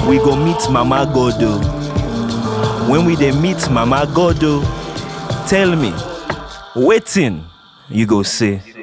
we go meet Mama God o. When we dey meet Mama God o, tell me, wetin you go say?